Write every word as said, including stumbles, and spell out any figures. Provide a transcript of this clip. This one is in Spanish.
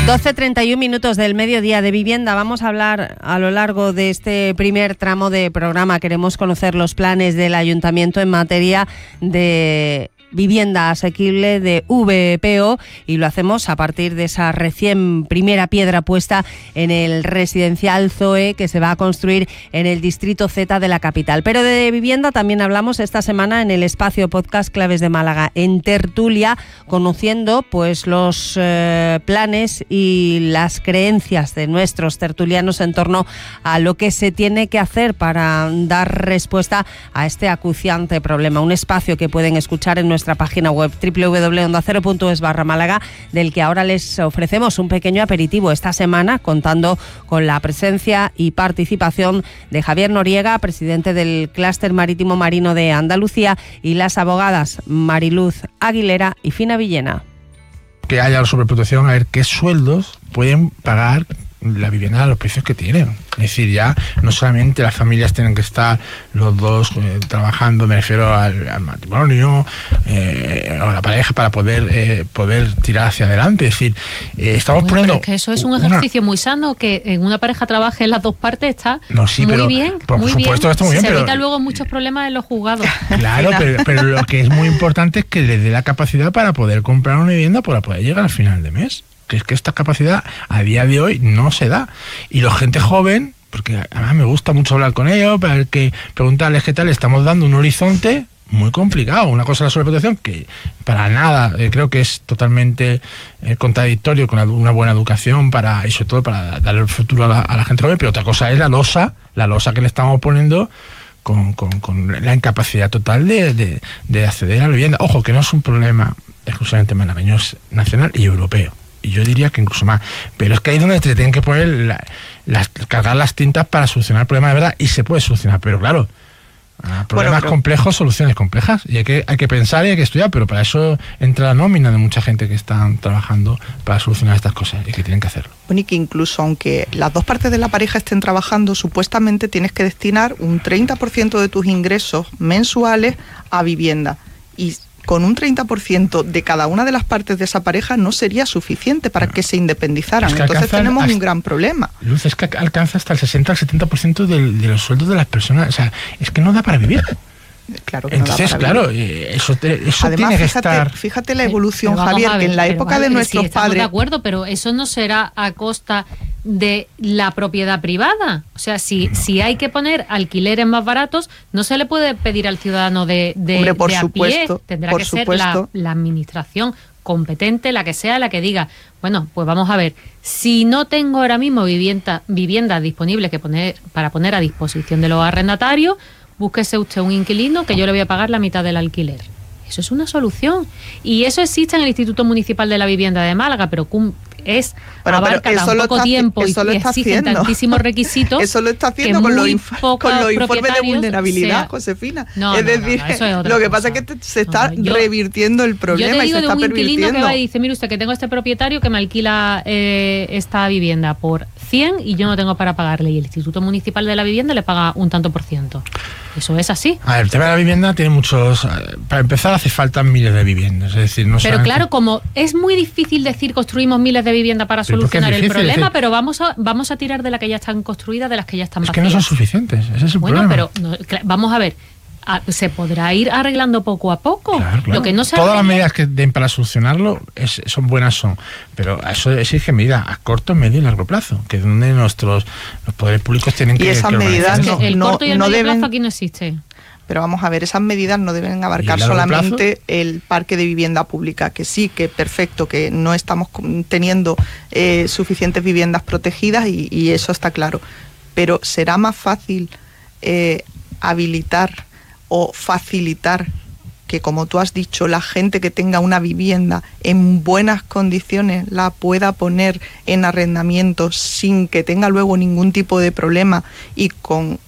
doce treinta y un minutos del mediodía de vivienda. Vamos a hablar a lo largo de este primer tramo de programa. Queremos conocer los planes del Ayuntamiento en materia de vivienda asequible, de V P O, y lo hacemos a partir de esa recién primera piedra puesta en el residencial Zoe que se va a construir en el distrito Z de la capital. Pero de vivienda también hablamos esta semana en el espacio podcast Claves de Málaga, en tertulia, conociendo pues los eh, planes y las creencias de nuestros tertulianos en torno a lo que se tiene que hacer para dar respuesta a este acuciante problema. Un espacio que pueden escuchar en nuestra página web doble u doble u doble u punto onda cero punto es barra Málaga, del que ahora les ofrecemos un pequeño aperitivo esta semana, contando con la presencia y participación de Javier Noriega, presidente del Clúster Marítimo Marino de Andalucía, y las abogadas Mariluz Aguilera y Fina Villena. Que haya la sobreprotección, a ver qué sueldos pueden pagar la vivienda a los precios que tienen. Es decir, ya no solamente las familias tienen que estar los dos eh, trabajando, me refiero al, al matrimonio eh, o a la pareja, para poder eh, poder tirar hacia adelante. Es decir, eh, estamos bueno, poniendo... Es que eso es un ejercicio una... muy sano, que en una pareja trabaje en las dos partes, está no, sí, muy pero, bien. Por muy supuesto bien. está muy bien, se pero... evita luego muchos problemas en los juzgados. Claro, pero, pero lo que es muy importante es que les dé la capacidad para poder comprar una vivienda, para poder llegar al final de mes. Que es que esta capacidad a día de hoy no se da. Y la gente joven, porque además me gusta mucho hablar con ellos, para que preguntarles qué tal, estamos dando un horizonte muy complicado. Una cosa es la sobreprotección, que para nada eh, creo que es totalmente eh, contradictorio con una buena educación para, y sobre todo para darle el futuro a la, a la gente joven, pero otra cosa es la losa, la losa que le estamos poniendo con, con, con la incapacidad total de, de, de acceder a la vivienda. Ojo, que no es un problema exclusivamente malagueño, es nacional y europeo. Y yo diría que incluso más. Pero es que ahí es donde te tienen que poner la, las, cargar las tintas para solucionar el problema de verdad, y se puede solucionar, pero claro, problemas bueno, pero... complejos, soluciones complejas, y hay que, hay que pensar y hay que estudiar, pero para eso entra la nómina de mucha gente que están trabajando para solucionar estas cosas y que tienen que hacerlo. Bueno, y que incluso aunque las dos partes de la pareja estén trabajando, supuestamente tienes que destinar un treinta por ciento de tus ingresos mensuales a vivienda, y con un treinta por ciento de cada una de las partes de esa pareja no sería suficiente para que se independizaran. Es que entonces tenemos hasta, un gran problema. Luz, es que alcanza hasta el sesenta al setenta por ciento de, de los sueldos de las personas. O sea, es que no da para vivir. Claro que entonces, no da para claro, vivir. eso, te, eso Además, tiene que fíjate, estar... Fíjate la evolución, ver, Javier, que en la época de nuestros sí, padres... de acuerdo, pero eso no será a costa de la propiedad privada. O sea, si, no. si hay que poner alquileres más baratos, no se le puede pedir al ciudadano de, de, Hombre, por de a supuesto, pie. Tendrá por que supuesto. ser la, la administración competente, la que sea, la que diga, bueno, pues vamos a ver, si no tengo ahora mismo vivienda, viviendas disponibles que poner para poner a disposición de los arrendatarios, búsquese usted un inquilino que yo le voy a pagar la mitad del alquiler. Eso es una solución. Y eso existe en el Instituto Municipal de la Vivienda de Málaga, pero es bueno, abarca tan poco está, tiempo y exigen haciendo. tantísimos requisitos. Eso lo está haciendo con los, inf- con los informes de vulnerabilidad, sea, Josefina. No, es no, decir, no, no, eso es otra lo que cosa. Pasa es que te, se está no, yo, revirtiendo el problema. Yo te digo y se de está un inquilino pervirtiendo. que va y dice, mire usted, que tengo este propietario que me alquila eh, esta vivienda por cien y yo no tengo para pagarle, y el Instituto Municipal de la Vivienda le paga un tanto por ciento. Eso es así. A ver, el tema de la vivienda tiene muchos... Para empezar, hace falta miles de viviendas. Es decir, no pero claro, que... como es muy difícil decir construimos miles de viviendas para pero solucionar el problema, decir... pero vamos a vamos a tirar de las que ya están construidas, de las que ya están vacías. Es que no son suficientes, ese es el bueno, problema. Bueno, pero no, vamos a ver, a, se podrá ir arreglando poco a poco. Claro, claro. Lo que no se Todas arregla... las medidas que den para solucionarlo es, son buenas, son, pero eso exige medidas a corto, medio y largo plazo, que es donde nuestros los poderes públicos tienen y que... Y esas que medidas no, el no, corto y el no medio deben... plazo aquí no existe. Pero vamos a ver, esas medidas no deben abarcar solamente plazo? el parque de vivienda pública, que sí, que perfecto, que no estamos teniendo eh, suficientes viviendas protegidas y, y eso está claro. Pero será más fácil eh, habilitar o facilitar que, como tú has dicho, la gente que tenga una vivienda en buenas condiciones la pueda poner en arrendamiento sin que tenga luego ningún tipo de problema y con